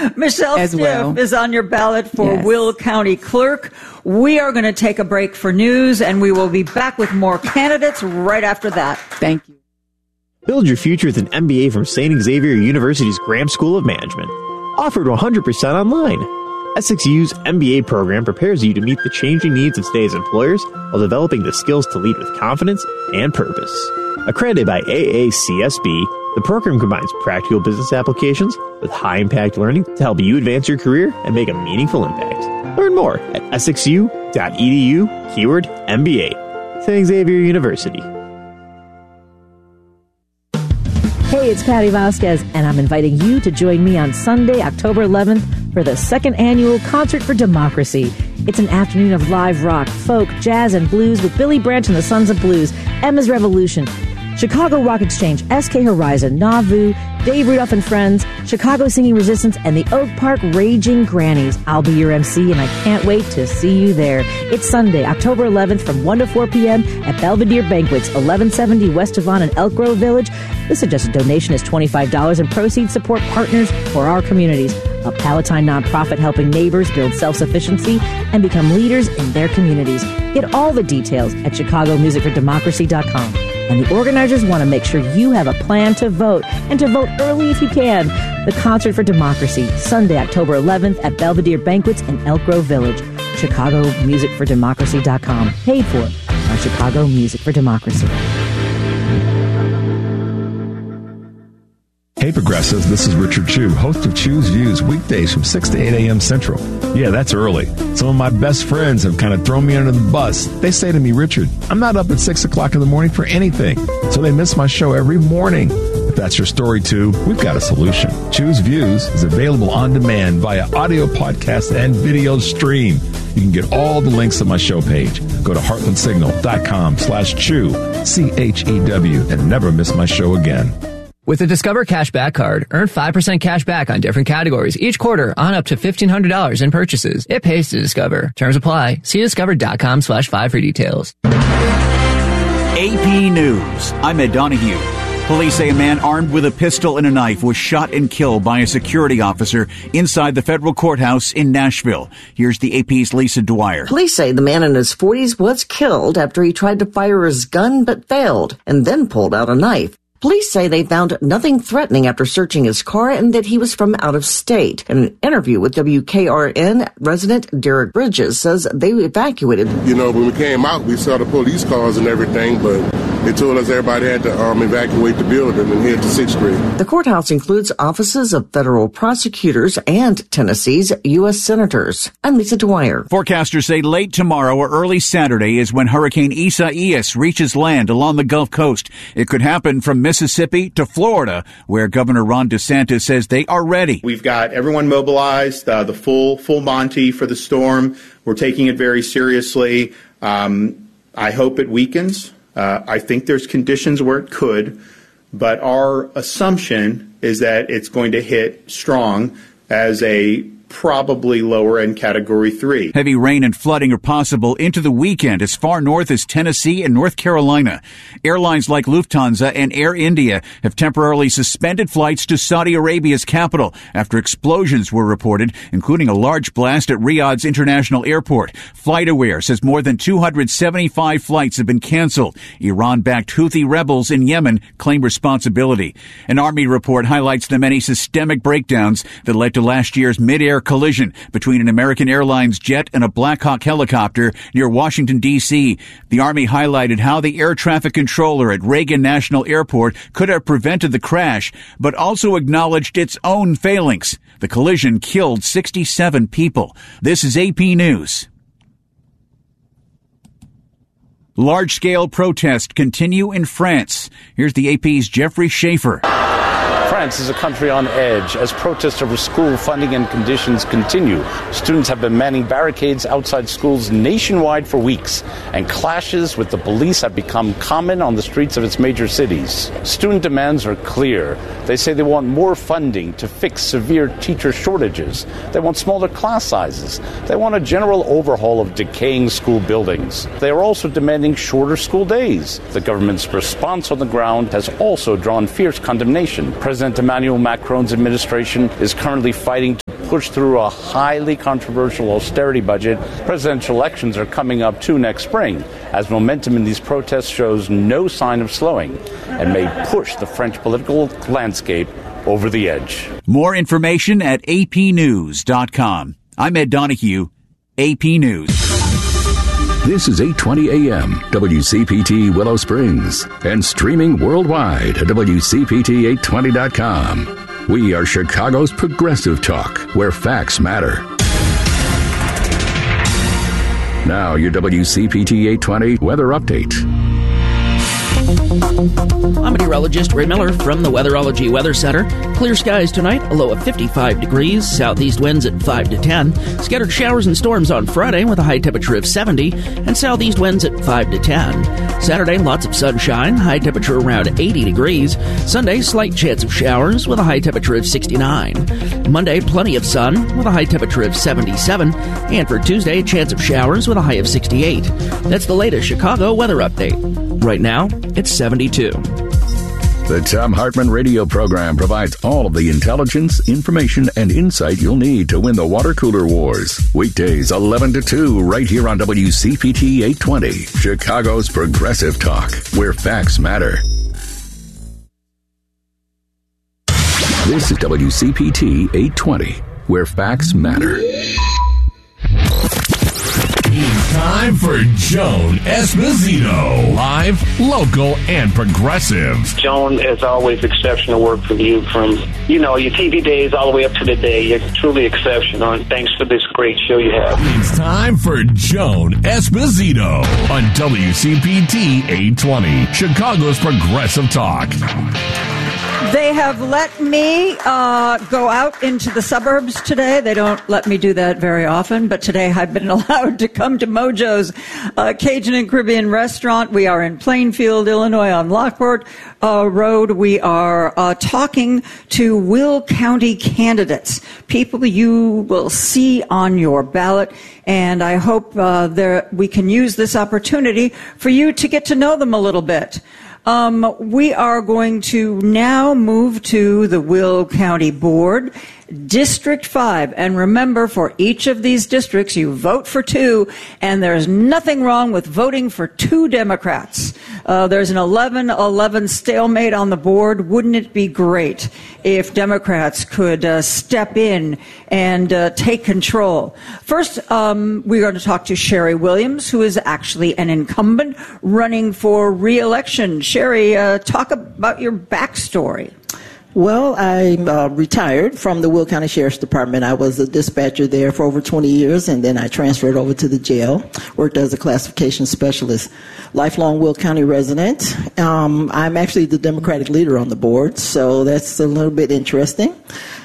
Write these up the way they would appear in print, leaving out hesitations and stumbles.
Michelle as Stiff well. is on your ballot for Yes. Will County Clerk. We are going to take a break for news, and we will be back with more candidates right after that. Thank you. Build your future with an MBA from St. Xavier University's Graham School of Management. Offered 100% online. SXU's MBA program prepares you to meet the changing needs of today's employers while developing the skills to lead with confidence and purpose. Accredited by AACSB, the program combines practical business applications with high-impact learning to help you advance your career and make a meaningful impact. Learn more at sxu.edu, keyword MBA. St. Xavier University. Hey, it's Patty Vasquez, and I'm inviting you to join me on Sunday, October 11th, for the second annual Concert for Democracy. It's an afternoon of live rock, folk, jazz, and blues with Billy Branch and the Sons of Blues, Emma's Revolution, Chicago Rock Exchange, SK Horizon, Nauvoo, Dave Rudolph and Friends, Chicago Singing Resistance, and the Oak Park Raging Grannies. I'll be your MC, and I can't wait to see you there. It's Sunday, October 11th from 1 to 4 p.m. at Belvedere Banquets, 1170 West Devon in Elk Grove Village. The suggested donation is $25, and proceeds support partners for our communities. A Palatine nonprofit helping neighbors build self-sufficiency and become leaders in their communities. Get all the details at chicagomusicfordemocracy.com. And the organizers want to make sure you have a plan to vote, and to vote early if you can. The Concert for Democracy, Sunday, October 11th at Belvedere Banquets in Elk Grove Village. chicagomusicfordemocracy.com. Paid for by Chicago Music for Democracy. Hey Progressives, this is Richard Chu, host of Chu's Views, weekdays from 6 to 8 a.m. Central. Yeah, that's early. Some of my best friends have kind of thrown me under the bus. They say to me, Richard, I'm not up at 6 o'clock in the morning for anything, so they miss my show every morning. If that's your story too, we've got a solution. Chu's Views is available on demand via audio podcast and video stream. You can get all the links on my show page. Go to heartlandsignal.com/chew, CHEW, and never miss my show again. With the Discover Cashback Card, earn 5% cash back on different categories each quarter on up to $1,500 in purchases. It pays to Discover. Terms apply. See discover.com/5 for details. AP News. I'm Ed Donahue. Police say a man armed with a pistol and a knife was shot and killed by a security officer inside the federal courthouse in Nashville. Here's the AP's Lisa Dwyer. Police say the man in his 40s was killed after he tried to fire his gun but failed and then pulled out a knife. Police say they found nothing threatening after searching his car and that he was from out of state. In an interview with WKRN, resident Derek Bridges says they evacuated. You know, when we came out, we saw the police cars and everything, but they told us everybody had to evacuate the building and head to 6th Street. The courthouse includes offices of federal prosecutors and Tennessee's U.S. senators. I'm Lisa Dwyer. Forecasters say late tomorrow or early Saturday is when Hurricane Isaias reaches land along the Gulf Coast. It could happen from Mississippi to Florida, where Governor Ron DeSantis says they are ready. We've got everyone mobilized, the full Monty for the storm. We're taking it very seriously. I hope it weakens. I think there's conditions where it could, but our assumption is that it's going to hit strong as a probably lower end Category 3. Heavy rain and flooding are possible into the weekend as far north as Tennessee and North Carolina. Airlines like Lufthansa and Air India have temporarily suspended flights to Saudi Arabia's capital after explosions were reported, including a large blast at Riyadh's International Airport. FlightAware says more than 275 flights have been canceled. Iran-backed Houthi rebels in Yemen claim responsibility. An Army report highlights the many systemic breakdowns that led to last year's mid-air collision between an American Airlines jet and a Black Hawk helicopter near Washington, D.C. The Army highlighted how the air traffic controller at Reagan National Airport could have prevented the crash, but also acknowledged its own failings. The collision killed 67 people. This is AP News. Large-scale protests continue in France. Here's the AP's Jeffrey Schaefer. France is a country on edge as protests over school funding and conditions continue. Students have been manning barricades outside schools nationwide for weeks, and clashes with the police have become common on the streets of its major cities. Student demands are clear. They say they want more funding to fix severe teacher shortages. They want smaller class sizes. They want a general overhaul of decaying school buildings. They are also demanding shorter school days. The government's response on the ground has also drawn fierce condemnation. President Emmanuel Macron's administration is currently fighting to push through a highly controversial austerity budget. Presidential elections are coming up too next spring, as momentum in these protests shows no sign of slowing and may push the French political landscape over the edge. More information at apnews.com. I'm Ed Donahue, AP News. This is 820 AM, WCPT Willow Springs, and streaming worldwide at WCPT820.com. We are Chicago's progressive talk, where facts matter. Now, your WCPT 820 weather update. I'm meteorologist Ray Miller from the Weatherology Weather Center. Clear skies tonight, a low of 55 degrees, southeast winds at 5 to 10. Scattered showers and storms on Friday with a high temperature of 70, and southeast winds at 5 to 10. Saturday, lots of sunshine, high temperature around 80 degrees. Sunday, slight chance of showers with a high temperature of 69. Monday, plenty of sun with a high temperature of 77. And for Tuesday, a chance of showers with a high of 68. That's the latest Chicago weather update. Right now, it's 72. The Thom Hartmann radio program provides all of the intelligence, information, and insight you'll need to win the water cooler wars. Weekdays 11 to 2 right here on WCPT 820, Chicago's progressive talk, where facts matter. This is WCPT 820, where facts matter. It's time for Joan Esposito. Live, local, and progressive. Joan, as always, exceptional work from you from, your TV days all the way up to today. You're truly exceptional, and thanks for this great show you have. It's time for Joan Esposito on WCPT 820, Chicago's progressive talk. They have let me go out into the suburbs today. They don't let me do that very often, but today I've been allowed to come to Mojo's Cajun and Caribbean restaurant. We are in Plainfield, Illinois on Lockport Road. We are talking to Will County candidates, people you will see on your ballot, and I hope we can use this opportunity for you to get to know them a little bit. We are going to now move to the Will County Board, District 5. And remember, for each of these districts, you vote for two, and there's nothing wrong with voting for two Democrats. There's an 11-11 stalemate on the board. Wouldn't it be great if Democrats could step in and take control? First, we're going to talk to Sherry Williams, who is actually an incumbent running for re-election. Sherry, talk about your backstory. Well, I retired from the Will County Sheriff's Department. I was a dispatcher there for over 20 years, and then I transferred over to the jail, worked as a classification specialist. Lifelong Will County resident. I'm actually the Democratic leader on the board, so that's a little bit interesting.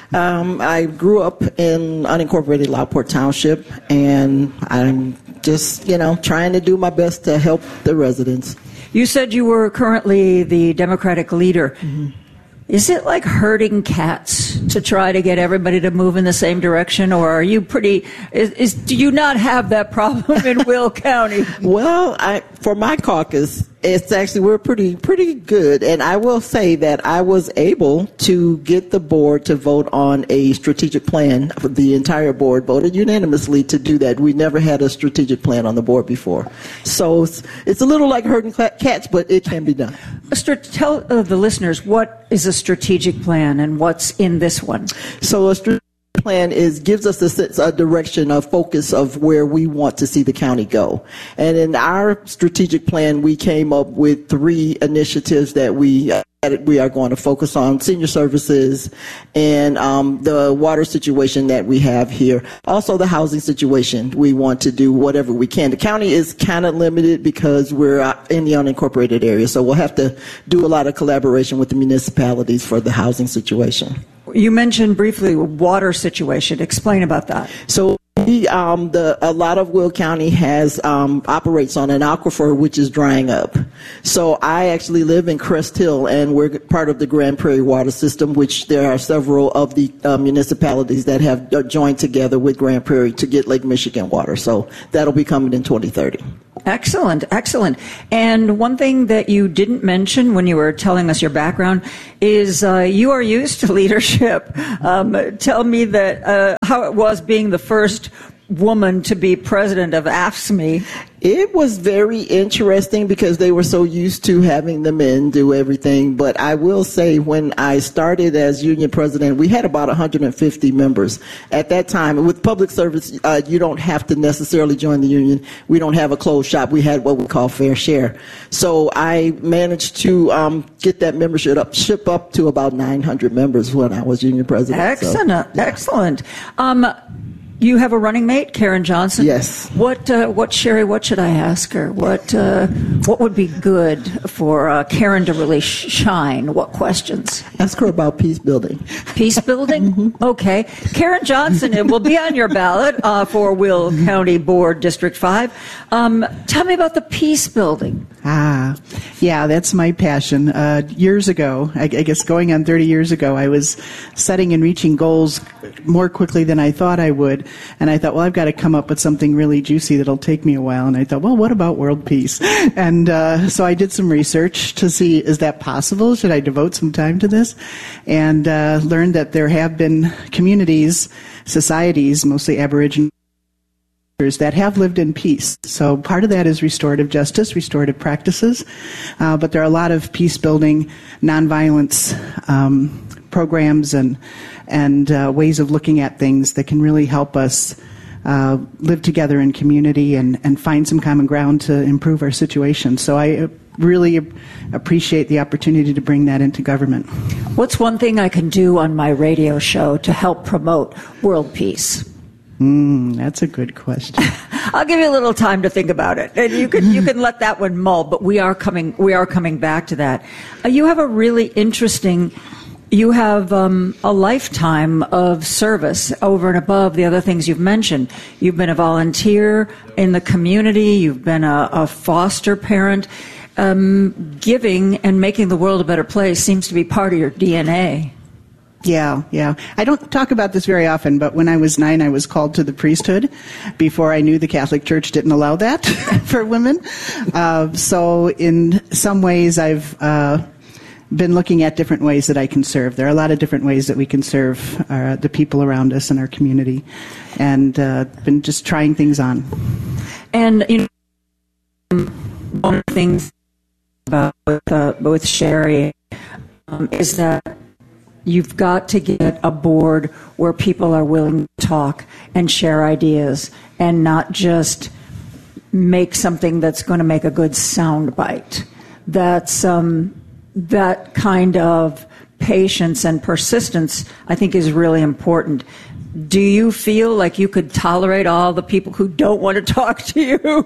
I grew up in unincorporated Lockport Township, and I'm just, trying to do my best to help the residents. You said you were currently the Democratic leader. Mm-hmm. Is it like herding cats to try to get everybody to move in the same direction, or are you do you not have that problem in Will County? Well, for my caucus, it's actually, we're pretty good. And I will say that I was able to get the board to vote on a strategic plan. The entire board voted unanimously to do that. We never had a strategic plan on the board before. So it's a little like herding cats, but it can be done. Tell the listeners, what is a strategic plan and what's in this one? So a strategic plan gives us a direction, a focus of where we want to see the county go. And in our strategic plan, we came up with 3 initiatives that we are going to focus on: senior services and the water situation that we have here. Also the housing situation. We want to do whatever we can. The county is kind of limited because we're in the unincorporated area, so we'll have to do a lot of collaboration with the municipalities for the housing situation. You mentioned briefly water situation. Explain about that. So A lot of Will County has operates on an aquifer which is drying up. So I actually live in Crest Hill, and we're part of the Grand Prairie Water System, which there are several of the municipalities that have joined together with Grand Prairie to get Lake Michigan water. So that'll be coming in 2030. Excellent, excellent. And one thing that you didn't mention when you were telling us your background is you are used to leadership. Tell me that how it was being the first woman to be president of AFSCME. It was very interesting because they were so used to having the men do everything. But I will say, when I started as union president, we had about 150 members at that time. With public service, you don't have to necessarily join the union. We don't have a closed shop. We had what we call fair share. So I managed to get that membership up to about 900 members when I was union president. Excellent, so. Excellent. You have a running mate, Karen Johnson. Yes. What Sherry? What should I ask her? What would be good for Karen to really shine? What questions? Ask her about peace building. Peace building. Mm-hmm. Okay. Karen Johnson, it will be on your ballot for Will County Board District 5. Tell me about the peace building. Yeah, that's my passion. Years ago, I guess going on 30 years ago, I was setting and reaching goals more quickly than I thought I would. And I thought, well, I've got to come up with something really juicy that'll take me a while. And I thought, well, what about world peace? And so I did some research to see, is that possible? Should I devote some time to this? And learned that there have been communities, societies, mostly Aboriginal, that have lived in peace. So part of that is restorative justice, restorative practices, but there are a lot of peace-building, nonviolence programs and ways of looking at things that can really help us live together in community and find some common ground to improve our situation. So I really appreciate the opportunity to bring that into government. What's one thing I can do on my radio show to help promote world peace? That's a good question. I'll give you a little time to think about it, and you can let that one mull. But we are coming back to that. You have a really interesting. You have a lifetime of service over and above the other things you've mentioned. You've been a volunteer in the community. You've been a foster parent. Giving and making the world a better place seems to be part of your DNA. Yeah. I don't talk about this very often, but when I was 9, I was called to the priesthood before I knew the Catholic Church didn't allow that for women. So in some ways, I've been looking at different ways that I can serve. There are a lot of different ways that we can serve the people around us in our community, and been just trying things on. And one of the things about with Sherry is that you've got to get a board where people are willing to talk and share ideas and not just make something that's going to make a good sound bite. That's that kind of patience and persistence, I think, is really important. Do you feel like you could tolerate all the people who don't want to talk to you?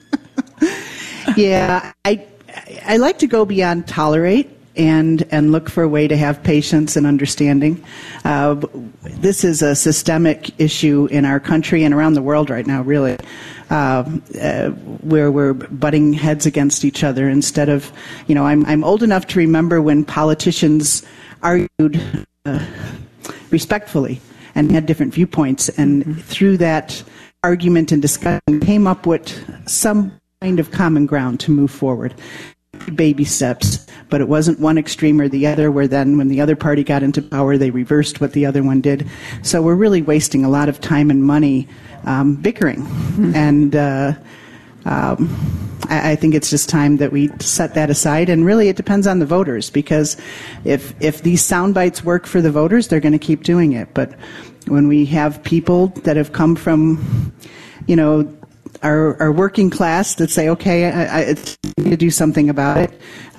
Yeah, I like to go beyond tolerate and look for a way to have patience and understanding. This is a systemic issue in our country and around the world right now, really, where we're butting heads against each other instead of, I'm old enough to remember when politicians argued respectfully and had different viewpoints, and through that argument and discussion came up with some kind of common ground to move forward. Baby steps, but it wasn't one extreme or the other, where then when the other party got into power, they reversed what the other one did. So we're really wasting a lot of time and money bickering. And I think it's just time that we set that aside. And really it depends on the voters, because if these sound bites work for the voters, they're going to keep doing it. But when we have people that have come from, our working class that say, okay, I need to do something about it.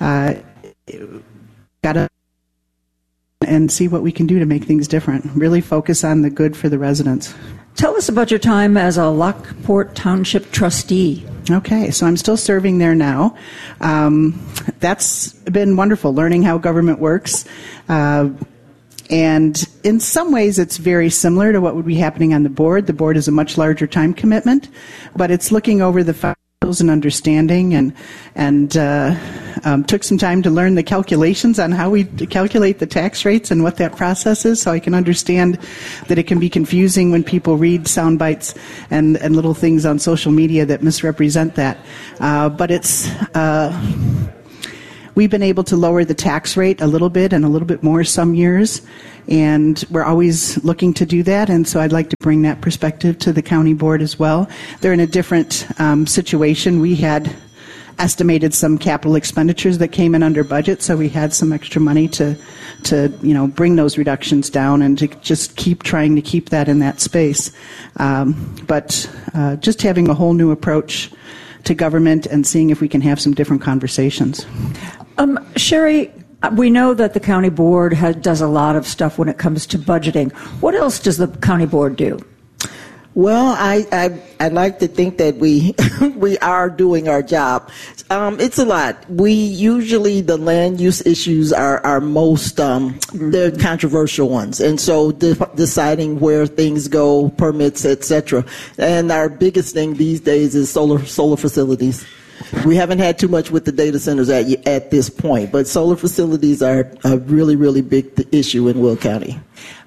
Gotta and see what we can do to make things different. Really focus on the good for the residents. Tell us about your time as a Lockport Township trustee. Okay, so I'm still serving there now. That's been wonderful, learning how government works. And in some ways, it's very similar to what would be happening on the board. The board is a much larger time commitment, but it's looking over the financials and understanding, and took some time to learn the calculations on how we calculate the tax rates and what that process is, so I can understand that it can be confusing when people read sound bites and little things on social media that misrepresent that. But it's... We've been able to lower the tax rate a little bit and a little bit more some years, and we're always looking to do that, and so I'd like to bring that perspective to the county board as well. They're in a different situation. We had estimated some capital expenditures that came in under budget, so we had some extra money to bring those reductions down and to just keep trying to keep that in that space. But just having a whole new approach to government and seeing if we can have some different conversations. Sherry, we know that the county board does a lot of stuff when it comes to budgeting. What else does the county board do? Well, I like to think that we we are doing our job. It's a lot. The land use issues are most they're controversial ones, and so deciding where things go, permits, etc. And our biggest thing these days is solar facilities. We haven't had too much with the data centers at this point, but solar facilities are a really, really big issue in Will County.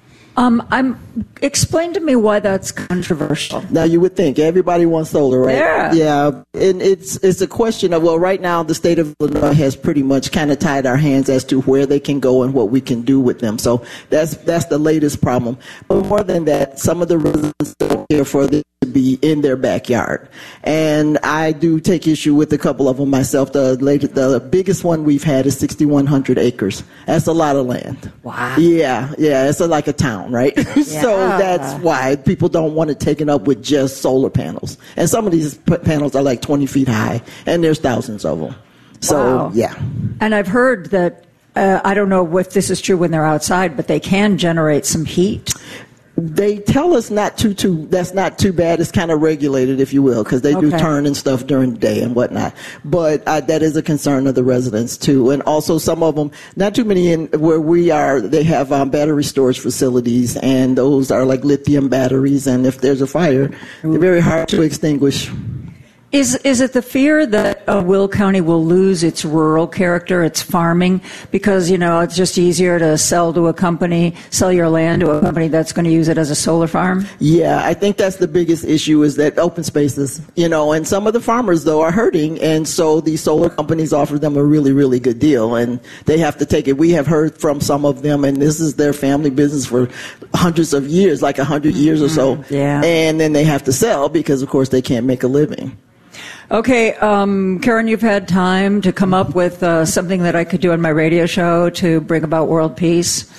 Explain to me why that's controversial. Now, you would think everybody wants solar, right? Yeah. Yeah, and it's a question of, well, right now the state of Illinois has pretty much kind of tied our hands as to where they can go and what we can do with them. So that's the latest problem. But more than that, some of the residents don't care for them to be in their backyard, and I do take issue with a couple of them myself. The biggest one we've had is 6,100 acres. That's a lot of land. Wow. Yeah, it's like a town, right? Yeah. So that's why people don't want it taken up with just solar panels. And some of these panels are like 20 feet high, and there's thousands of them. So, wow. Yeah. And I've heard that, I don't know if this is true when they're outside, but they can generate some heat. They tell us that's not too bad. It's kind of regulated, if you will, because they do turn and stuff during the day and whatnot. But that is a concern of the residents, too. And also some of them, not too many in where we are, they have battery storage facilities, and those are like lithium batteries. And if there's a fire, they're very hard to extinguish. Is it the fear that Will County will lose its rural character, its farming, because, it's just easier to sell your land to a company that's going to use it as a solar farm? Yeah, I think that's the biggest issue, is that open spaces, and some of the farmers, though, are hurting, and so these solar companies offer them a really, really good deal, and they have to take it. We have heard from some of them, and this is their family business for hundreds of years, like 100 years or so, and then they have to sell because, of course, they can't make a living. Okay, Karen, you've had time to come up with something that I could do on my radio show to bring about world peace?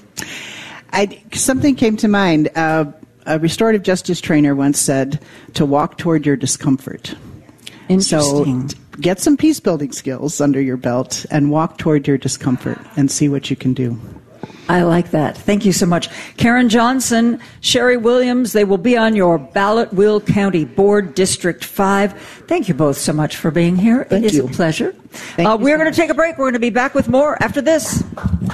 Something came to mind. A restorative justice trainer once said to walk toward your discomfort. Interesting. So get some peace-building skills under your belt and walk toward your discomfort and see what you can do. I like that. Thank you so much. Karen Johnson, Sherry Williams, they will be on your ballot, Will County Board, District 5. Thank you both so much for being here. It is a pleasure. We're going to take a break. We're going to be back with more after this.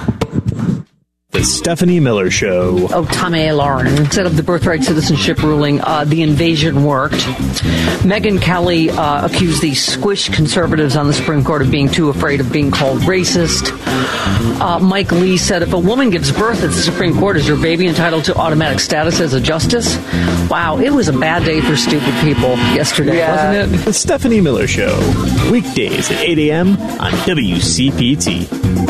The Stephanie Miller Show. Tommy Lauren said of the birthright citizenship ruling, the invasion worked. Megyn Kelly accused the squished conservatives on the Supreme Court of being too afraid of being called racist. Mike Lee said, if a woman gives birth at the Supreme Court, is your baby entitled to automatic status as a justice? Wow, it was a bad day for stupid people yesterday, wasn't it? The Stephanie Miller Show. Weekdays at 8 a.m. on WCPT.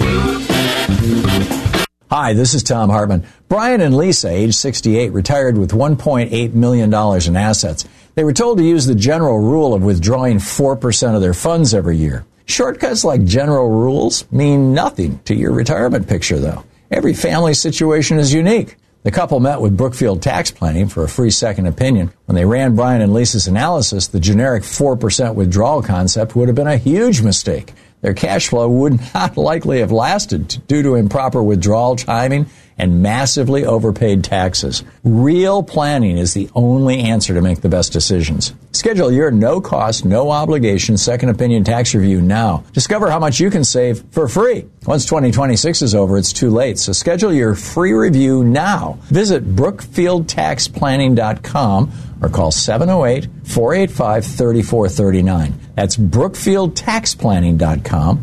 Hi, this is Tom Hartman. Brian and Lisa, age 68, retired with $1.8 million in assets. They were told to use the general rule of withdrawing 4% of their funds every year. Shortcuts like general rules mean nothing to your retirement picture, though. Every family situation is unique. The couple met with Brookfield Tax Planning for a free second opinion. When they ran Brian and Lisa's analysis, the generic 4% withdrawal concept would have been a huge mistake. Their cash flow would not likely have lasted due to improper withdrawal timing and massively overpaid taxes. Real planning is the only answer to make the best decisions. Schedule your no-cost, no-obligation second opinion tax review now. Discover how much you can save for free. Once 2026 is over, it's too late, so schedule your free review now. Visit BrookfieldTaxPlanning.com or call 708-485-3439. That's BrookfieldTaxPlanning.com,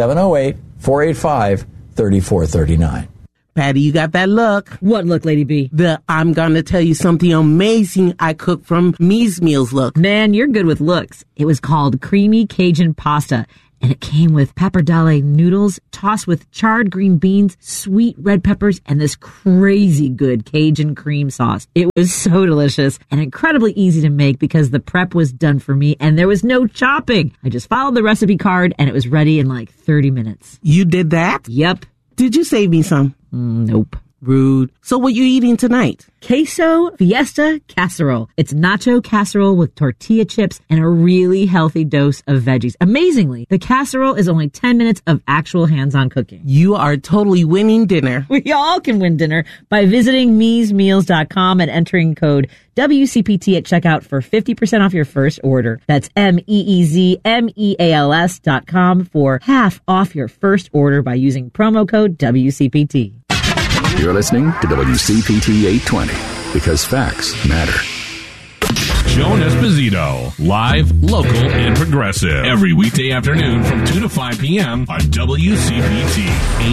708-485-3439. Patty, you got that look. What look, Lady B? The I'm gonna tell you something amazing I cooked from Me's Meals look. Man, you're good with looks. It was called Creamy Cajun Pasta, and it came with pappardelle noodles tossed with charred green beans, sweet red peppers, and this crazy good Cajun cream sauce. It was so delicious and incredibly easy to make because the prep was done for me and there was no chopping. I just followed the recipe card and it was ready in like 30 minutes. You did that? Yep. Did you save me some? Nope. Rude. So what you eating tonight? Queso Fiesta Casserole. It's nacho casserole with tortilla chips and a really healthy dose of veggies. Amazingly, the casserole is only 10 minutes of actual hands-on cooking. You are totally winning dinner. We all can win dinner by visiting meesmeals.com and entering code WCPT at checkout for 50% off your first order. That's MEEZMEALS.com for half off your first order by using promo code WCPT. You're listening to WCPT 820 because facts matter. Joan Esposito, live, local, and progressive. Every weekday afternoon from 2 to 5 p.m. on WCPT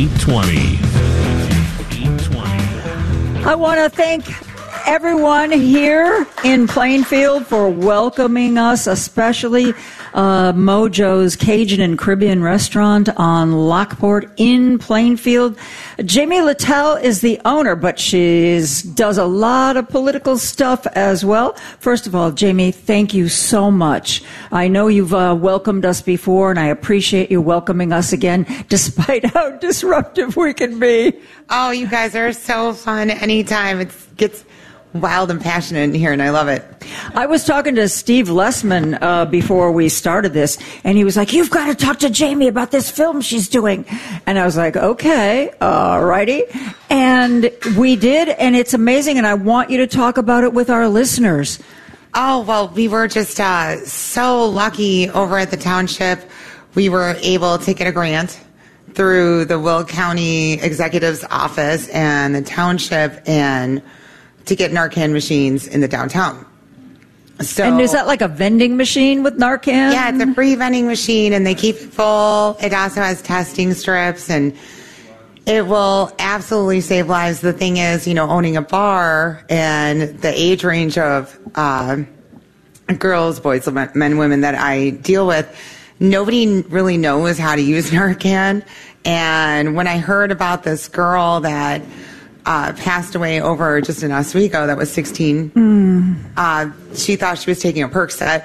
820. I want to thank everyone here in Plainfield for welcoming us, especially Mojo's Cajun and Caribbean restaurant on Lockport in Plainfield. Jamie Littell is the owner, but she does a lot of political stuff as well. First of all, Jamie, thank you so much. I know you've welcomed us before, and I appreciate you welcoming us again, despite how disruptive we can be. Oh, you guys are so fun anytime. It gets wild and passionate in here, and I love it. I was talking to Steve Lessman before we started this, and he was like, "You've got to talk to Jamie about this film she's doing." And I was like, "Okay, all righty." And we did, and it's amazing, and I want you to talk about it with our listeners. Oh, well, we were just so lucky over at the township. We were able to get a grant through the Will County Executive's Office and the township and to get Narcan machines in the downtown. So, and is that like a vending machine with Narcan? Yeah, it's a free vending machine, and they keep it full. It also has testing strips, and it will absolutely save lives. The thing is, owning a bar and the age range of girls, boys, men, women that I deal with, nobody really knows how to use Narcan. And when I heard about this girl that passed away over just in Oswego that was 16. She thought she was taking a Percocet,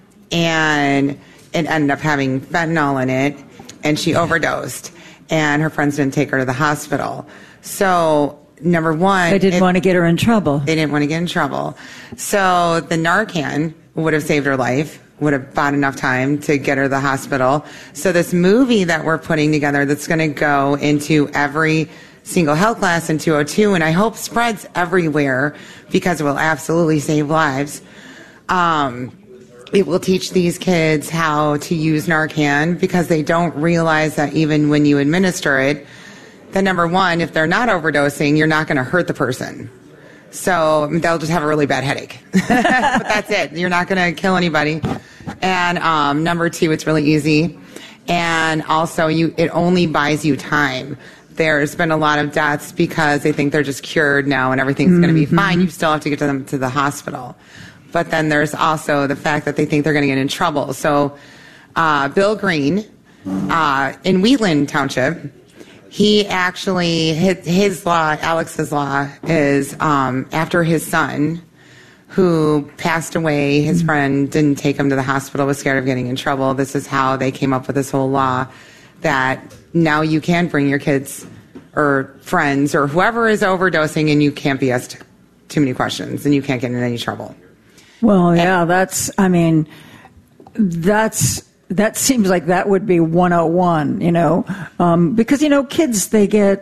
and it ended up having fentanyl in it, and she overdosed, and her friends didn't take her to the hospital. So, number one... They didn't want to get her in trouble. They didn't want to get in trouble. So, the Narcan would have saved her life, would have bought enough time to get her to the hospital. So, this movie that we're putting together that's going to go into every single health class in 202, and I hope spreads everywhere because it will absolutely save lives. It will teach these kids how to use Narcan because they don't realize that even when you administer it, that number one, if they're not overdosing, you're not going to hurt the person. So they'll just have a really bad headache. But that's it. You're not going to kill anybody. And number two, it's really easy. And also, it only buys you time. There's been a lot of deaths because they think they're just cured now and everything's going to be fine. You still have to get them to the hospital. But then there's also the fact that they think they're going to get in trouble. So Bill Green in Wheatland Township, he actually, his law, Alex's law, is after his son, who passed away, his friend didn't take him to the hospital, was scared of getting in trouble. This is how they came up with this whole law that now you can bring your kids or friends or whoever is overdosing and you can't be asked too many questions and you can't get in any trouble. Well, yeah, that seems like that would be 101, because, kids, they get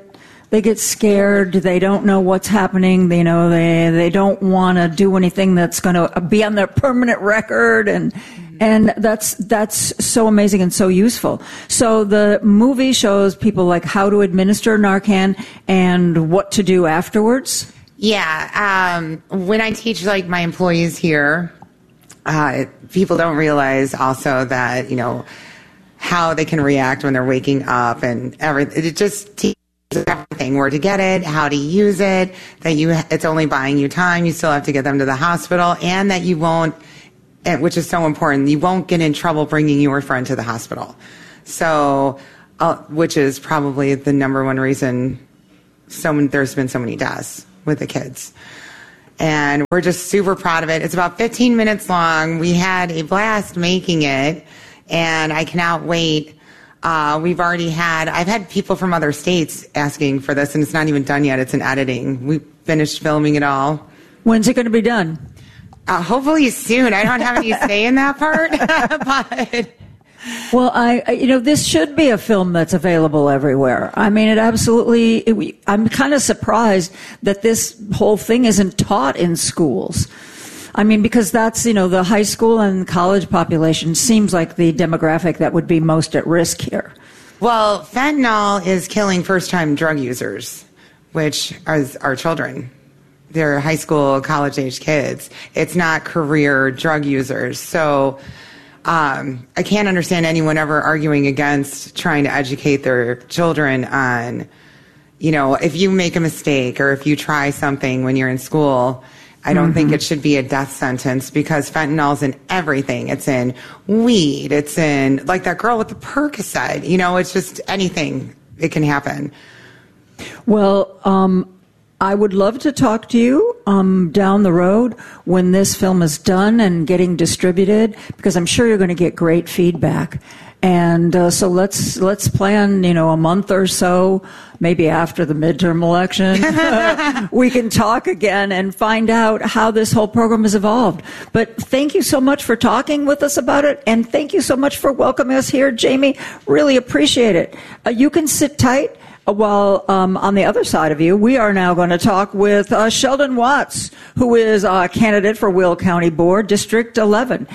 They get scared. They don't know what's happening. They don't want to do anything that's going to be on their permanent record, and that's so amazing and so useful. So the movie shows people like how to administer Narcan and what to do afterwards. Yeah, when I teach like my employees here, people don't realize also that how they can react when they're waking up and everything. It just teaches everything, where to get it, how to use it, that it's only buying you time. You still have to get them to the hospital, and that you won't, which is so important, you won't get in trouble bringing your friend to the hospital. So, which is probably the number one reason there's been so many deaths with the kids. And we're just super proud of it. It's about 15 minutes long. We had a blast making it, and I cannot wait. I've had people from other states asking for this, and it's not even done yet. It's in editing. We finished filming it all. When's it going to be done? Hopefully soon. I don't have any say in that part, but... Well, this should be a film that's available everywhere. I mean, I'm kind of surprised that this whole thing isn't taught in schools. I mean, because that's, the high school and college population seems like the demographic that would be most at risk here. Well, fentanyl is killing first-time drug users, which are our children. They're high school, college-age kids. It's not career drug users. So... I can't understand anyone ever arguing against trying to educate their children on, if you make a mistake or if you try something when you're in school, I don't think it should be a death sentence, because fentanyl's in everything. It's in weed. It's in, like that girl with the Percocet. It's just anything. It can happen. Well, I would love to talk to you down the road when this film is done and getting distributed, because I'm sure you're going to get great feedback. And so let's plan, a month or so, maybe after the midterm election, we can talk again and find out how this whole program has evolved. But thank you so much for talking with us about it, and thank you so much for welcoming us here, Jamie. Really appreciate it. You can sit tight. While on the other side of you, we are now going to talk with Sheldon Watts, who is a candidate for Will County Board, District 11.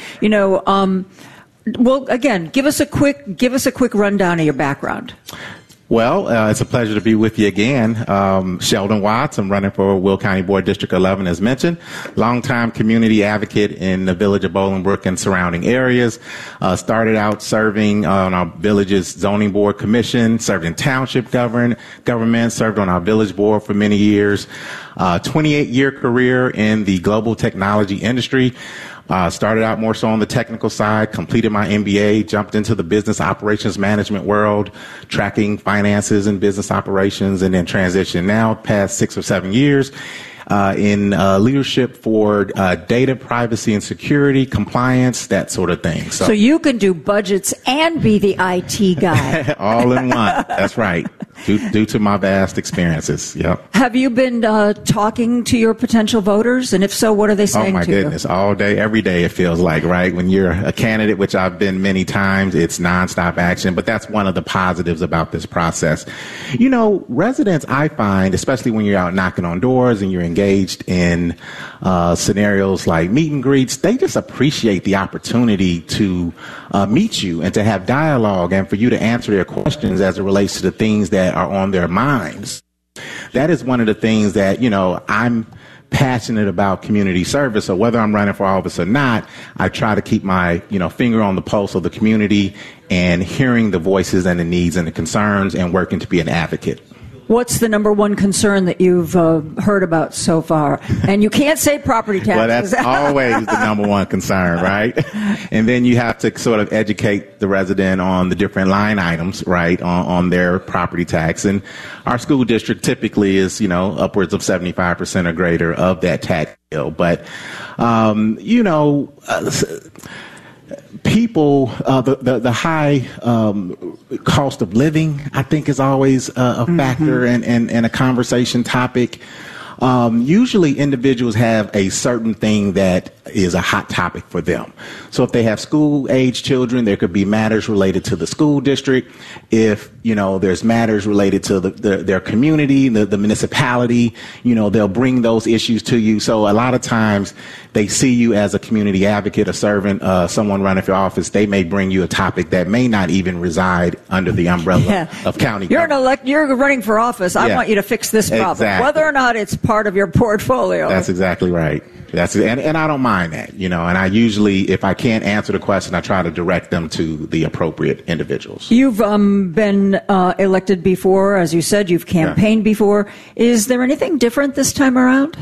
Well, again, give us a quick rundown of your background. Well, it's a pleasure to be with you again. Sheldon Watts. I'm running for Will County Board District 11, as mentioned. Longtime community advocate in the village of Bolingbrook and surrounding areas. Started out serving on our village's zoning board commission, served in township government, served on our village board for many years. 28-year career in the global technology industry. Started out more so on the technical side, completed my MBA, jumped into the business operations management world, tracking finances and business operations, and then transitioned now past 6 or 7 years in leadership for data privacy and security, compliance, that sort of thing. So you can do budgets and be the IT guy. All in one. That's right. Due to my vast experiences. Yep. Have you been talking to your potential voters? And if so, what are they saying to you? Oh, my goodness. All day, every day, it feels like, right? When you're a candidate, which I've been many times, it's nonstop action. But that's one of the positives about this process. Residents, I find, especially when you're out knocking on doors and you're engaged in scenarios like meet and greets, they just appreciate the opportunity to meet you and to have dialogue and for you to answer their questions as it relates to the things that are on their minds. That is one of the things that, I'm passionate about community service. So whether I'm running for office or not, I try to keep my, finger on the pulse of the community and hearing the voices and the needs and the concerns and working to be an advocate. What's the number one concern that you've heard about so far? And you can't say property taxes. Well, that's always the number one concern, right? And then you have to sort of educate the resident on the different line items, right, on their property tax. And our school district typically is, upwards of 75% or greater of that tax bill. But, people, the high cost of living, I think, is always a factor and a conversation topic. Usually individuals have a certain thing that is a hot topic for them. So if they have school-age children, there could be matters related to the school district. If, there's matters related to their community, the municipality, they'll bring those issues to you. So a lot of times they see you as a community advocate, a servant, someone running for office. They may bring you a topic that may not even reside under the umbrella of county government. You're running for office. I want you to fix this problem, whether or not it's part of your portfolio. That's exactly right. And I don't mind that, and I usually, if I can't answer the question, I try to direct them to the appropriate individuals. You've been elected before, as you said, you've campaigned before. Is there anything different this time around?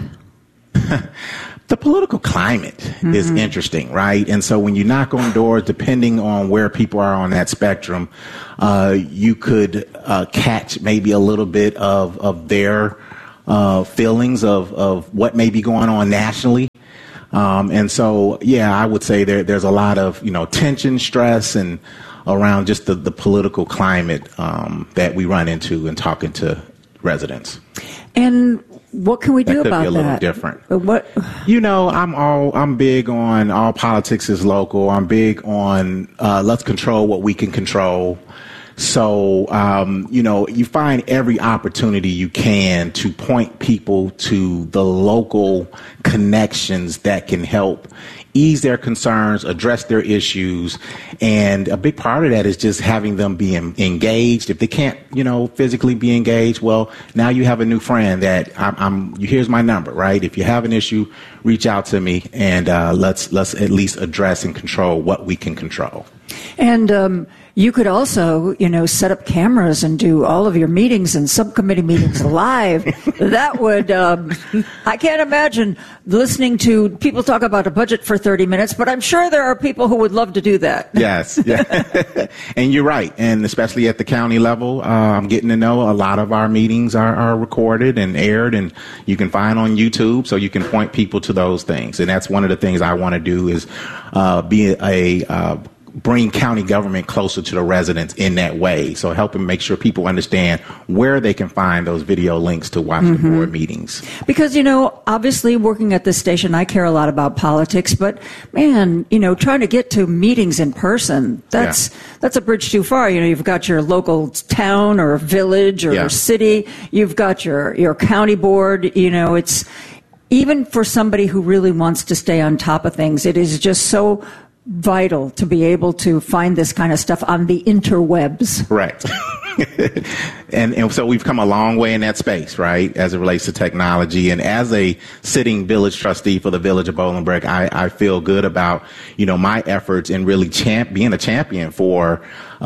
The political climate is interesting, right? And so when you knock on doors, depending on where people are on that spectrum, you could catch maybe a little bit of their feelings of what may be going on nationally. And so, I would say there's a lot of, tension, stress, and around just the political climate that we run into in talking to residents. And what can we do about that? Could be a little different. What? I'm big on all politics is local. I'm big on let's control what we can control. So, you find every opportunity you can to point people to the local connections that can help ease their concerns, address their issues. And a big part of that is just having them be engaged. If they can't, physically be engaged, well, now you have a new friend that here's my number, right? If you have an issue, reach out to me and let's at least address and control what we can control. And you could also, set up cameras and do all of your meetings and subcommittee meetings live. That would, I can't imagine listening to people talk about a budget for 30 minutes, but I'm sure there are people who would love to do that. Yes. Yeah. And you're right. And especially at the county level, I'm getting to know a lot of our meetings are recorded and aired, and you can find on YouTube, so you can point people to those things. And that's one of the things I want to do is bring county government closer to the residents in that way. So helping make sure people understand where they can find those video links to watch the board meetings. Because, obviously working at this station, I care a lot about politics, but man, trying to get to meetings in person, that's a bridge too far. You've got your local town or village or city. You've got your county board. It's even for somebody who really wants to stay on top of things, it is just so vital to be able to find this kind of stuff on the interwebs. Right. And so we've come a long way in that space, right, as it relates to technology. And as a sitting village trustee for the village of Bolingbrook, I feel good about, my efforts in really being a champion for,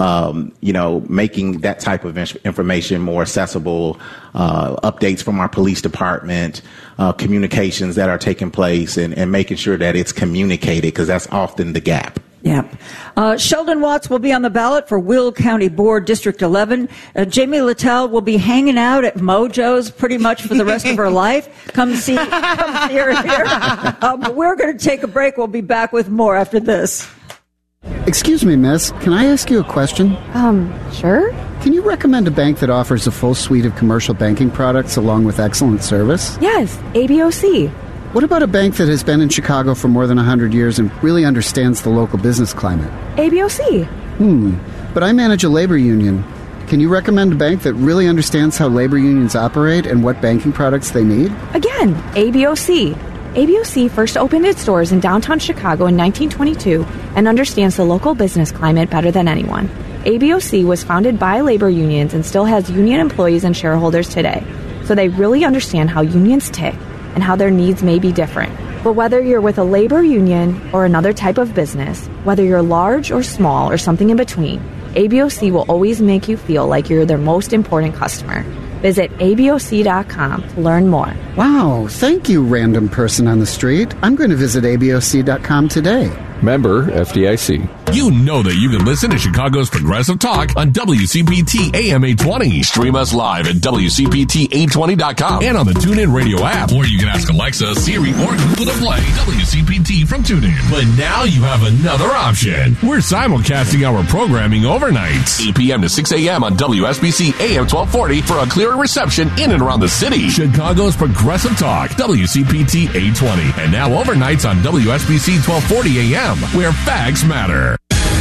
making that type of information more accessible, updates from our police department, communications that are taking place, and making sure that it's communicated, because that's often the gap. Yeah. Sheldon Watts will be on the ballot for Will County Board District 11. Jamie Littell will be hanging out at Mojo's pretty much for the rest of her life. Come see her here. But we're going to take a break. We'll be back with more after this. Excuse me, miss. Can I ask you a question? Sure. Can you recommend a bank that offers a full suite of commercial banking products along with excellent service? Yes, ABOC. What about a bank that has been in Chicago for more than 100 years and really understands the local business climate? ABOC. But I manage a labor union. Can you recommend a bank that really understands how labor unions operate and what banking products they need? Again, ABOC. ABOC first opened its doors in downtown Chicago in 1922 and understands the local business climate better than anyone. ABOC was founded by labor unions and still has union employees and shareholders today. So they really understand how unions tick and how their needs may be different. But whether you're with a labor union or another type of business, whether you're large or small or something in between, ABOC will always make you feel like you're their most important customer. Visit ABOC.com to learn more. Wow, thank you, random person on the street. I'm going to visit ABOC.com today. Member FDIC. You know that you can listen to Chicago's Progressive Talk on WCPT AM 820. Stream us live at WCPT820.com and on the TuneIn Radio app. Or you can ask Alexa, Siri, or Google to play WCPT from TuneIn. But now you have another option. We're simulcasting our programming overnight. 8 p.m. to 6 a.m. on WSBC AM 1240 for a clearer reception in and around the city. Chicago's Progressive Talk, WCPT 820. And now overnights on WSBC 1240 AM, where facts matter.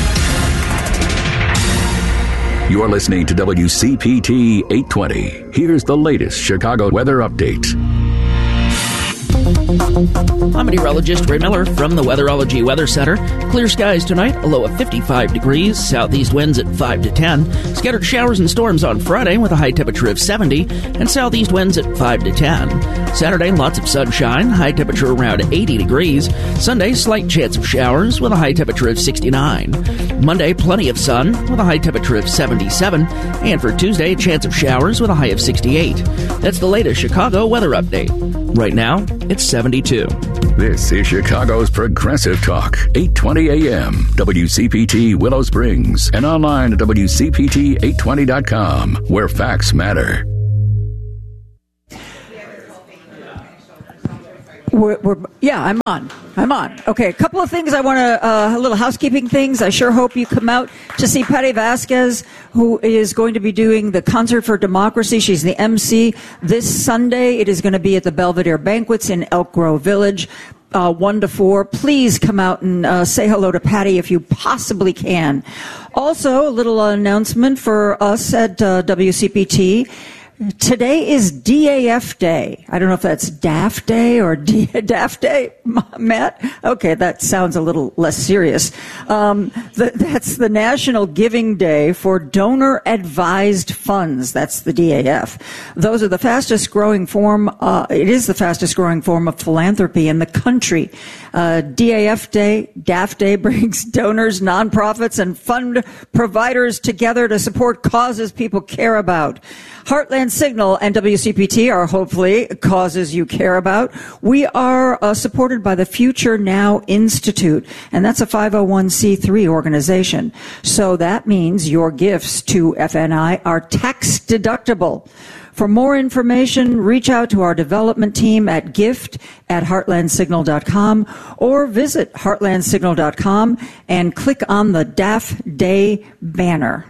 You're listening to WCPT 820. Here's the latest Chicago weather update. I'm meteorologist Ray Miller from the Weatherology Weather Center. Clear skies tonight, a low of 55 degrees, southeast winds at 5 to 10. Scattered showers and storms on Friday with a high temperature of 70, and southeast winds at 5 to 10. Saturday, lots of sunshine, high temperature around 80 degrees. Sunday, slight chance of showers with a high temperature of 69. Monday, plenty of sun with a high temperature of 77. And for Tuesday, a chance of showers with a high of 68. That's the latest Chicago weather update. Right now, it's 72. This is Chicago's Progressive Talk, 820 AM, WCPT Willow Springs, and online at WCPT820.com, where facts matter. I'm on. Okay, a couple of things I want to, a little housekeeping things. I sure hope you come out to see Patty Vasquez, who is going to be doing the Concert for Democracy. She's the MC this Sunday. It is going to be at the Belvedere Banquets in Elk Grove Village, 1 to 4. Please come out and say hello to Patty if you possibly can. Also, a little announcement for us at WCPT. Today is DAF Day. I don't know if that's DAF Day or DAF Day, Matt. Okay, that sounds a little less serious. That's the National Giving Day for Donor Advised Funds. That's the DAF. Those are the fastest growing form. It is the fastest growing form of philanthropy in the country. DAF Day brings donors, nonprofits, and fund providers together to support causes people care about. Heartland Signal and WCPT are hopefully causes you care about. We are supported by the Future Now Institute, and that's a 501c3 organization. So that means your gifts to FNI are tax deductible. For more information, reach out to our development team at gift@heartlandsignal.com or visit heartlandsignal.com and click on the DAF Day banner.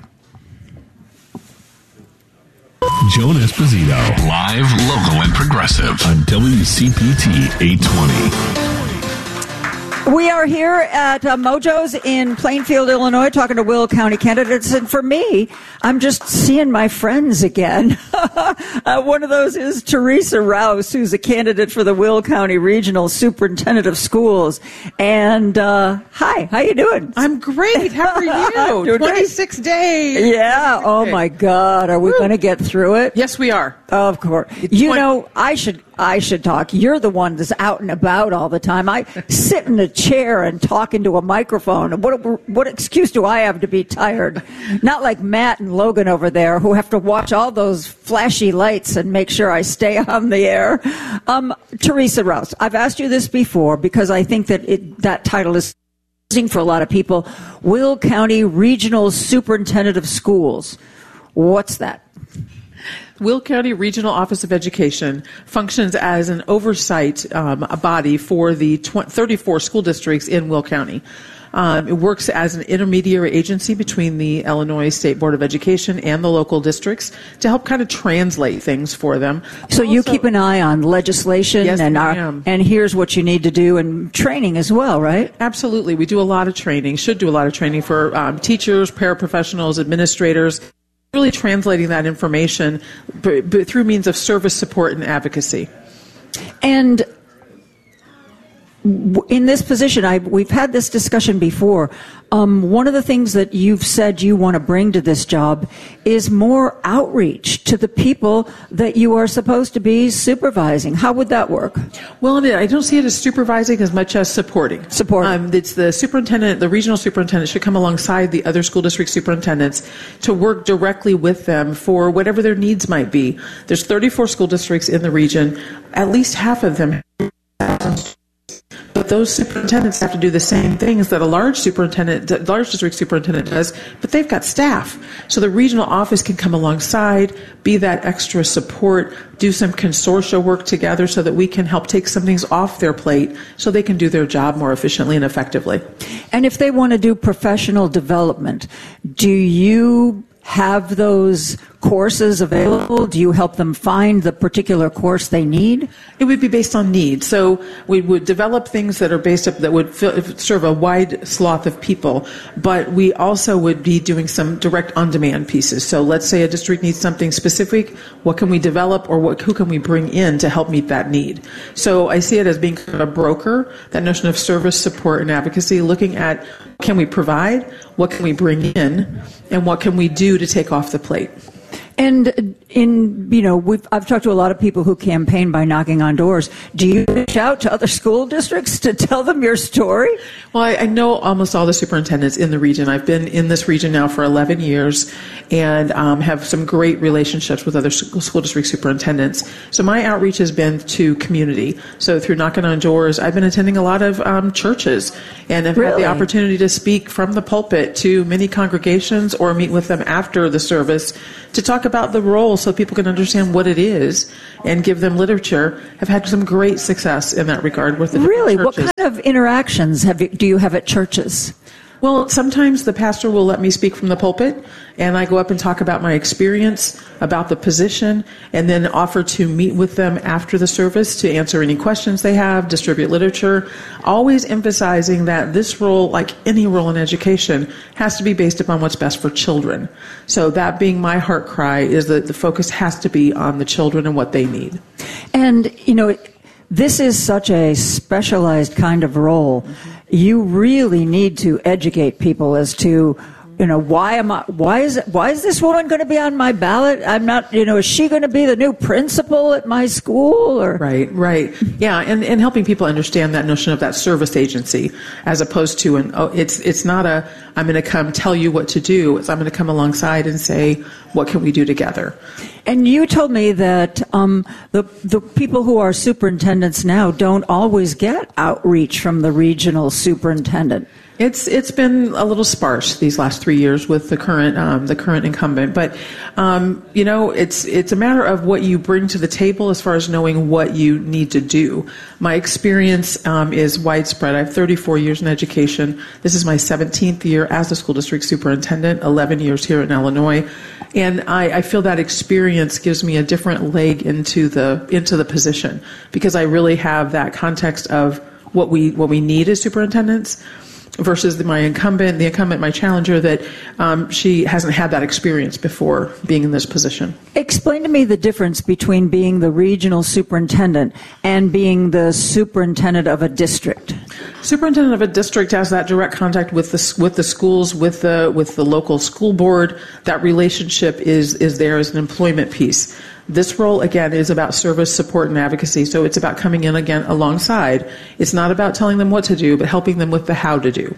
Joan Esposito, live, local, and progressive on WCPT 820. We are here at Mojo's in Plainfield, Illinois, talking to Will County candidates. And for me, I'm just seeing my friends again. One of those is Teresa Rouse, who's a candidate for the Will County Regional Superintendent of Schools. And hi, how you doing? I'm great. How are you? 26 days. Yeah. Oh, my God. Are we going to get through it? Yes, we are. Of course. You know, I should talk. You're the one that's out and about all the time. I sit in a chair and talk into a microphone. What excuse do I have to be tired? Not like Matt and Logan over there, who have to watch all those flashy lights and make sure I stay on the air. Teresa Rouse, I've asked you this before because I think that that title is confusing for a lot of people. Will County Regional Superintendent of Schools. What's that? Will County Regional Office of Education functions as an oversight body for the 34 school districts in Will County. It works as an intermediary agency between the Illinois State Board of Education and the local districts to help kind of translate things for them. So you keep an eye on legislation, yes, and here's what you need to do, and training as well, right? Absolutely. We do a lot of training, should do a lot of training for teachers, paraprofessionals, administrators, really translating that information through means of service support and advocacy. And in this position, we've had this discussion before. One of the things that you've said you want to bring to this job is more outreach to the people that you are supposed to be supervising. How would that work? Well, I don't see it as supervising as much as supporting. It's the superintendent, the regional superintendent should come alongside the other school district superintendents to work directly with them for whatever their needs might be. There's 34 school districts in the region. At least half of them have But those superintendents have to do the same things that a large district superintendent does, but they've got staff. So the regional office can come alongside, be that extra support, do some consortia work together so that we can help take some things off their plate so they can do their job more efficiently and effectively. And if they want to do professional development, do you have those courses available? Do you help them find the particular course they need? It would be based on need. So we would develop things that are based up that would serve a wide swath of people, but we also would be doing some direct on-demand pieces. So let's say a district needs something specific. What can we develop, or who can we bring in to help meet that need? So I see it as being kind of a broker, that notion of service, support, and advocacy, looking at what can we provide, what can we bring in, and what can we do to take off the plate. And I've talked to a lot of people who campaign by knocking on doors. Do you reach out to other school districts to tell them your story? Well, I know almost all the superintendents in the region. I've been in this region now for 11 years and have some great relationships with other school district superintendents. So my outreach has been to community. So through knocking on doors, I've been attending a lot of churches and have had the opportunity to speak from the pulpit to many congregations or meet with them after the service to talk about the role so people can understand what it is and give them literature. Have had some great success in that regard with the Really? churches. What kind of interactions do you have at churches? Well, sometimes the pastor will let me speak from the pulpit, and I go up and talk about my experience, about the position, and then offer to meet with them after the service to answer any questions they have, distribute literature, always emphasizing that this role, like any role in education, has to be based upon what's best for children. So that being my heart cry is that the focus has to be on the children and what they need. And, this is such a specialized kind of role. You really need to educate people as to, why is this woman going to be on my ballot? I'm not, is she going to be the new principal at my school? Or Right. Yeah, and helping people understand that notion of that service agency as opposed to it's not I'm going to come tell you what to do. It's I'm going to come alongside and say, what can we do together? And you told me that the people who are superintendents now don't always get outreach from the regional superintendent. It's been a little sparse these last 3 years with the current incumbent, but it's a matter of what you bring to the table as far as knowing what you need to do. My experience is widespread. I have 34 years in education. This is my 17th year as a school district superintendent, 11 years here in Illinois, and I feel that experience gives me a different leg into the position because I really have that context of what we need as superintendents. Versus the incumbent, my challenger, that she hasn't had that experience before being in this position. Explain to me the difference between being the regional superintendent and being the superintendent of a district. Superintendent of a district has that direct contact with the schools, with the local school board. That relationship is there as an employment piece. This role, again, is about service, support, and advocacy. So it's about coming in again alongside. It's not about telling them what to do, but helping them with the how to do.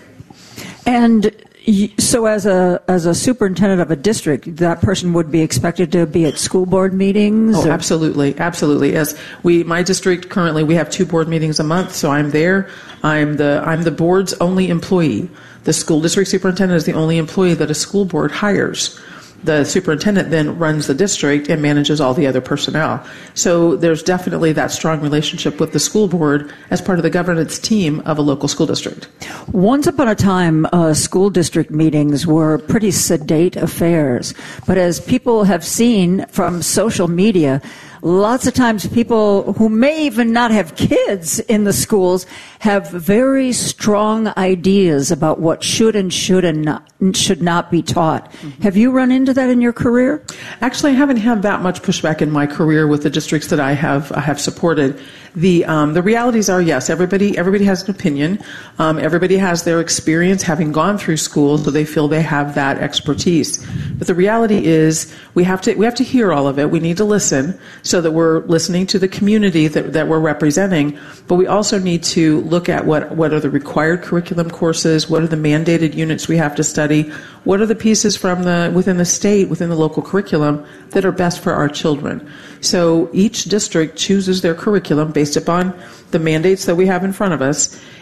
And so as a superintendent of a district, that person would be expected to be at school board meetings? Oh, absolutely. As my district currently, we have 2 board meetings a month, so I'm there. I'm the board's only employee. The school district superintendent is the only employee that a school board hires. The superintendent then runs the district and manages all the other personnel. So there's definitely that strong relationship with the school board as part of the governance team of a local school district. Once upon a time, school district meetings were pretty sedate affairs. But as people have seen from social media, lots of times people who may even not have kids in the schools have very strong ideas about what should and should not be taught. Mm-hmm. Have you run into that in your career? Actually, I haven't had that much pushback in my career with the districts that I have supported. The realities are, yes, everybody has an opinion. Everybody has their experience having gone through school, so they feel they have that expertise. But the reality is we have to hear all of it. We need to listen so that we're listening to the community that we're representing. But we also need to look at what are the required curriculum courses, what are the mandated units we have to study, what are the pieces from within the state, within the local curriculum that are best for our children. So each district chooses their curriculum based upon the mandates that we have in front of us,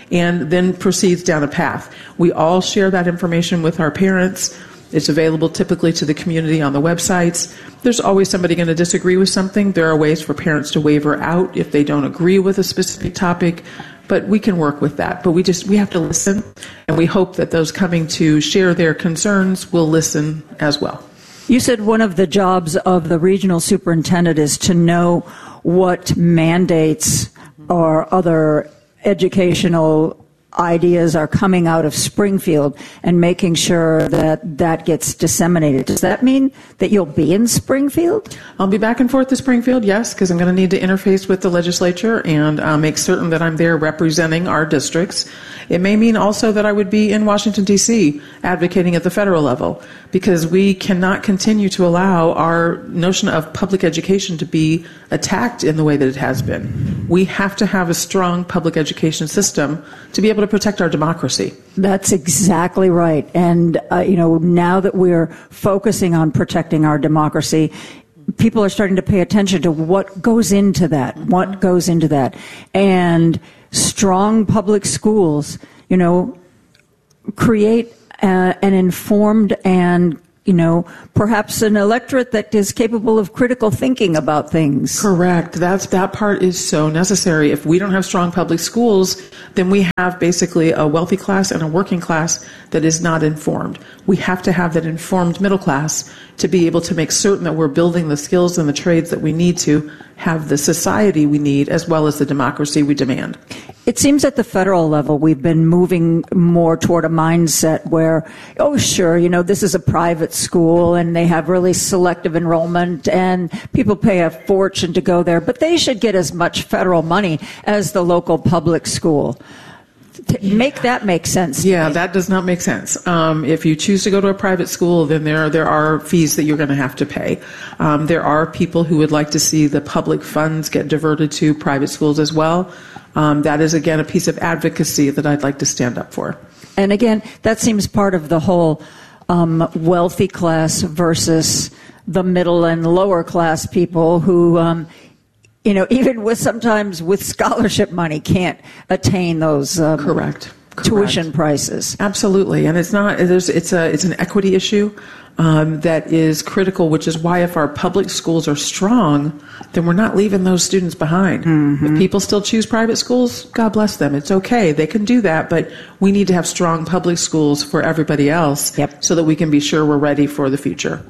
and then proceeds down a path. We all share that information with our parents. It's available typically to the community on the websites. There's always somebody going to disagree with something. There are ways for parents to waver out if they don't agree with a specific topic, but we can work with that. But we have to listen, and we hope that those coming to share their concerns will listen as well. You said one of the jobs of the regional superintendent is to know what mandates or other educational ideas are coming out of Springfield and making sure that that gets disseminated. Does that mean that you'll be in Springfield? I'll be back and forth to Springfield, yes, because I'm going to need to interface with the legislature and make certain that I'm there representing our districts. It may mean also that I would be in Washington, D.C., advocating at the federal level, because we cannot continue to allow our notion of public education to be attacked in the way that it has been. We have to have a strong public education system to be able to protect our democracy. That's exactly right. And, now that we're focusing on protecting our democracy, people are starting to pay attention to what goes into that, And strong public schools, create an informed and perhaps an electorate that is capable of critical thinking about things. Correct. That part is so necessary. If we don't have strong public schools, then we have basically a wealthy class and a working class that is not informed. We have to have that informed middle class to be able to make certain that we're building the skills and the trades that we need to have the society we need as well as the democracy we demand. It seems at the federal level we've been moving more toward a mindset where, this is a private school and they have really selective enrollment and people pay a fortune to go there, but they should get as much federal money as the local public school. Make that make sense. Yeah, that does not make sense. If you choose to go to a private school, then there are fees that you're going to have to pay. There are people who would like to see the public funds get diverted to private schools as well. That is, again, a piece of advocacy that I'd like to stand up for. And again, that seems part of the whole wealthy class versus the middle and lower class people who, even sometimes with scholarship money can't attain those correct tuition prices. Absolutely, and it's an equity issue that is critical, which is why if our public schools are strong, then we're not leaving those students behind. Mm-hmm. If people still choose private schools, God bless them. It's okay. They can do that, but we need to have strong public schools for everybody else so that we can be sure we're ready for the future.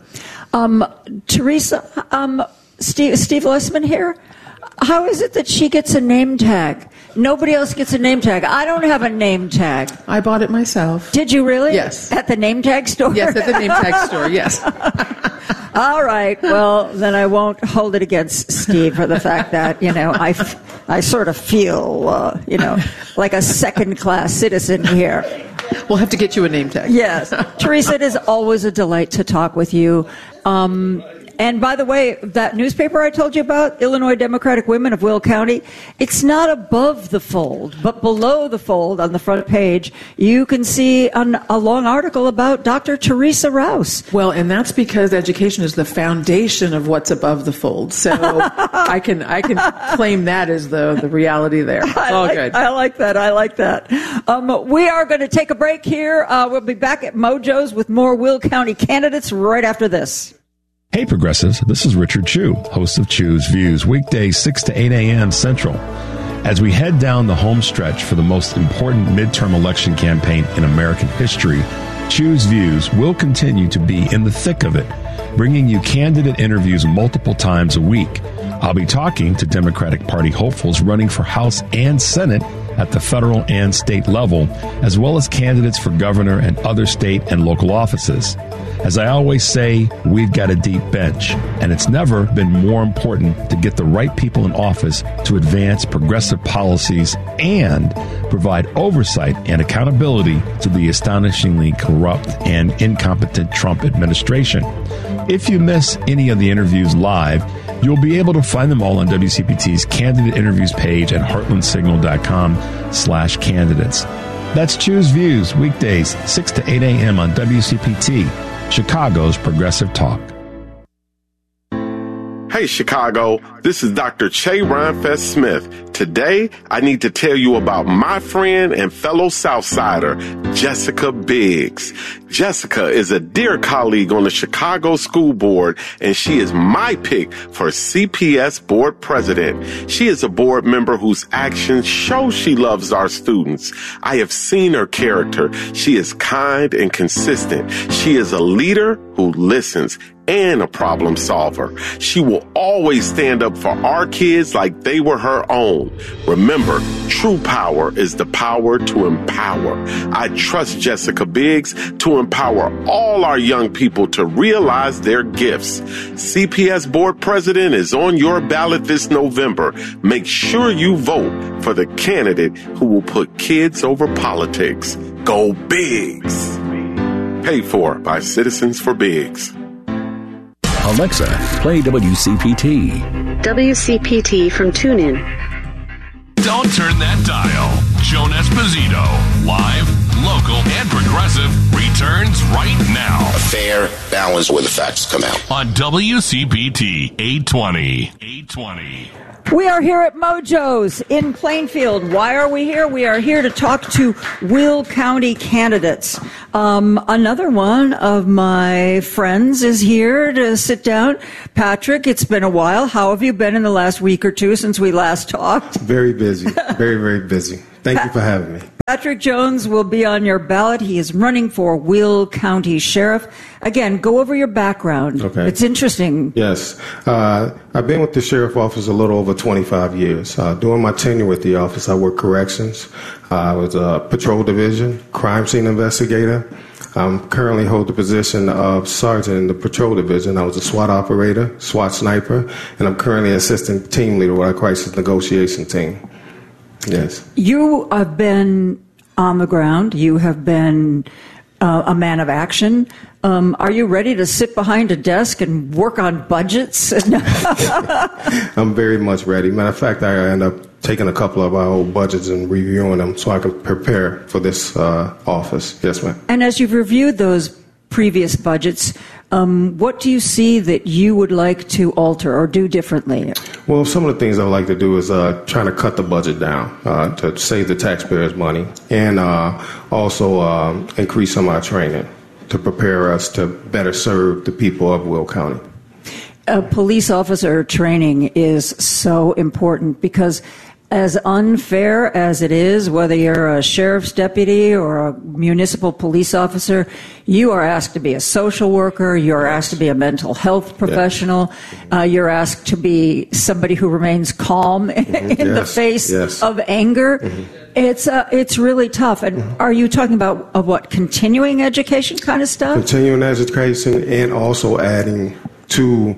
Teresa, Steve Lessman here. How is it that she gets a name tag? Nobody else gets a name tag. I don't have a name tag. I bought it myself. Did you really? Yes. At the name tag store? Yes, at the name tag store, yes. All right. Well, then I won't hold it against Steve for the fact that, I sort of feel, like a second-class citizen here. We'll have to get you a name tag. Yes. Teresa, it is always a delight to talk with you. And by the way, that newspaper I told you about, Illinois Democratic Women of Will County, it's not above the fold, but below the fold on the front page, you can see a long article about Dr. Teresa Rouse. Well, and that's because education is the foundation of what's above the fold. So I can claim that as the reality there. It's all good. I like that. We are going to take a break here. We'll be back at Mojo's with more Will County candidates right after this. Hey Progressives, this is Richard Chu, host of Chu's Views, weekdays 6 to 8 a.m. Central. As we head down the home stretch for the most important midterm election campaign in American history, Chu's Views will continue to be in the thick of it, bringing you candidate interviews multiple times a week. I'll be talking to Democratic Party hopefuls running for House and Senate at the federal and state level, as well as candidates for governor and other state and local offices. As I always say, we've got a deep bench, and it's never been more important to get the right people in office to advance progressive policies and provide oversight and accountability to the astonishingly corrupt and incompetent Trump administration. If you miss any of the interviews live, you'll be able to find them all on WCPT's candidate interviews page at heartlandsignal.com/candidates. That's Choose Views, weekdays, 6 to 8 a.m. on WCPT, Chicago's Progressive Talk. Hey, Chicago, this is Dr. Che Rhinefest Smith. Today, I need to tell you about my friend and fellow Southsider, Jessica Biggs. Jessica is a dear colleague on the Chicago School Board, and she is my pick for CPS Board President. She is a board member whose actions show she loves our students. I have seen her character. She is kind and consistent. She is a leader who listens and a problem solver. She will always stand up for our kids like they were her own. Remember, true power is the power to empower. I trust Jessica Biggs to empower all our young people to realize their gifts. CPS Board President is on your ballot this November. Make sure you vote for the candidate who will put kids over politics. Go Biggs! Paid for by Citizens for Biggs. Alexa, play WCPT. WCPT from TuneIn. Don't turn that dial. Joan Esposito, live, local, and progressive, returns right now. A fair balance where the facts come out. On WCPT 820. We are here at Mojo's in Plainfield. Why are we here? We are here to talk to Will County candidates. Another one of my friends is here to sit down. Patrick, it's been a while. How have you been in the last week or two since we last talked? Very busy. Very, very busy. Thank you for having me. Patrick Jones will be on your ballot. He is running for Will County Sheriff. Again, go over your background. Okay. It's interesting. Yes. I've been with the sheriff office a little over 25 years. During my tenure with the office, I worked corrections. I was a patrol division, crime scene investigator. I currently hold the position of sergeant in the patrol division. I was a SWAT operator, SWAT sniper, and I'm currently assistant team leader with our crisis negotiation team. Yes. You have been on the ground. You have been a man of action. Are you ready to sit behind a desk and work on budgets? I'm very much ready. Matter of fact, I end up taking a couple of our old budgets and reviewing them so I can prepare for this office. Yes, ma'am. And as you've reviewed those previous budgets, what do you see that you would like to alter or do differently? Well, some of the things I would like to do is trying to cut the budget down to save the taxpayers money, and also increase some of our training to prepare us to better serve the people of Will County. Police officer training is so important because as unfair as it is, whether you're a sheriff's deputy or a municipal police officer, you are asked to be a social worker, you're asked to be a mental health professional, you're asked to be somebody who remains calm in the face of anger. It's really tough. And are you talking about what, continuing education kind of stuff? Continuing education, and also adding to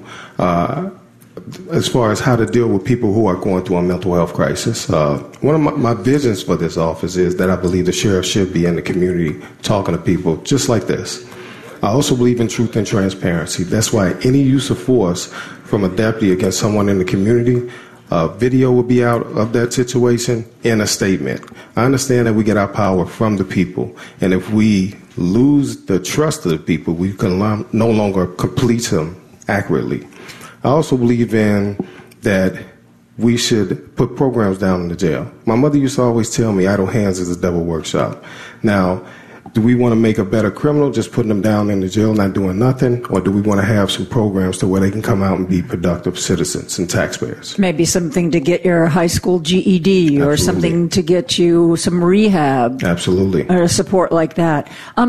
as far as how to deal with people who are going through a mental health crisis. One of my visions for this office is that I believe the sheriff should be in the community talking to people just like this. I also believe in truth and transparency. That's why any use of force from a deputy against someone in the community, video will be out of that situation in a statement. I understand that we get our power from the people, and if we lose the trust of the people, we can no longer complete them accurately. I also believe in that we should put programs down in the jail. My mother used to always tell me idle hands is a devil workshop. Now, do we want to make a better criminal just putting them down in the jail, not doing nothing? Or do we want to have some programs to where they can come out and be productive citizens and taxpayers? Maybe something to get your high school GED. Absolutely. Or something to get you some rehab. Absolutely. Or support like that.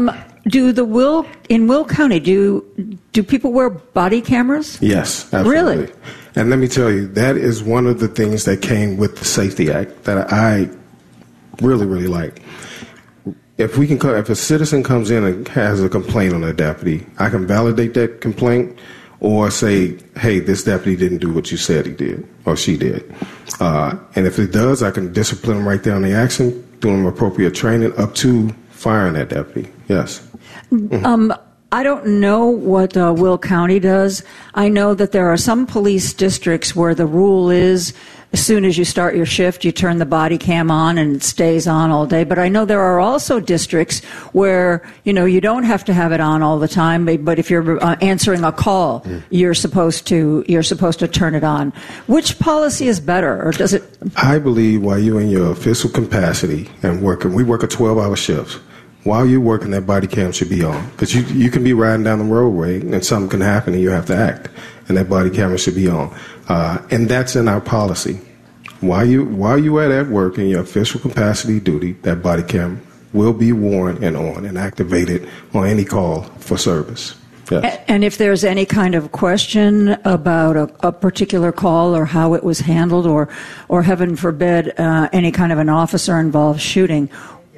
In Will County, do people wear body cameras? Yes, absolutely. Really? And let me tell you, that is one of the things that came with the Safety Act that I really, really like. If a citizen comes in and has a complaint on a deputy, I can validate that complaint or say, hey, this deputy didn't do what you said he did or she did. And if it does, I can discipline them right there on the action, doing appropriate training up to firing that deputy. Yes. I don't know what Will County does. I know that there are some police districts where the rule is as soon as you start your shift, you turn the body cam on and it stays on all day. But I know there are also districts where, you don't have to have it on all the time. But if you're answering a call, you're supposed to turn it on. Which policy is better, or does it? I believe while you're in your official capacity and working, we work a 12-hour shift. While you're working, that body cam should be on, because you can be riding down the roadway and something can happen and you have to act, and that body camera should be on. And that's in our policy. While you at work in your official capacity duty, that body cam will be worn and on and activated on any call for service. Yes. And if there's any kind of question about a particular call or how it was handled, or heaven forbid, any kind of an officer-involved shooting,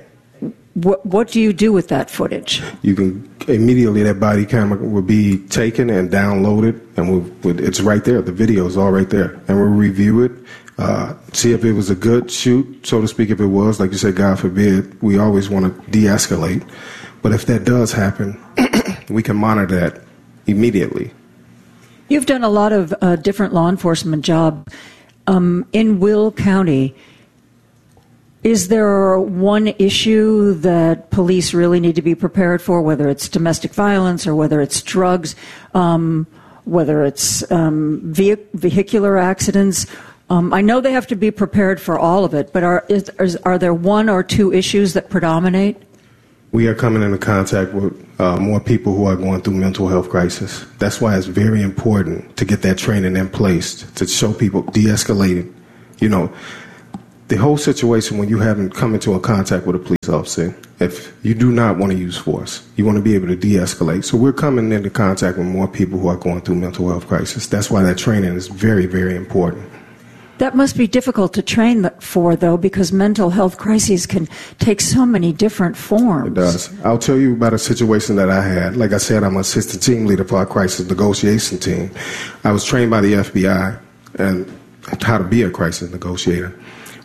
what do you do with that footage? You can immediately, that body camera will be taken and downloaded, and it's right there. The video is all right there, and we'll review it, see if it was a good shoot, so to speak. If it was, like you said, God forbid, we always want to de-escalate. But if that does happen, we can monitor that immediately. You've done a lot of different law enforcement jobs in Will County. Is there one issue that police really need to be prepared for, whether it's domestic violence or whether it's drugs, whether it's vehicular accidents? I know they have to be prepared for all of it, but are there one or two issues that predominate? We are coming into contact with more people who are going through mental health crisis. That's why it's very important to get that training in place, to show people de-escalating. The whole situation when you haven't come into a contact with a police officer, if you do not want to use force, you want to be able to de-escalate. So we're coming into contact with more people who are going through mental health crisis. That's why that training is very, very important. That must be difficult to train for, though, because mental health crises can take so many different forms. It does. I'll tell you about a situation that I had. Like I said, I'm an assistant team leader for our crisis negotiation team. I was trained by the FBI and how to be a crisis negotiator.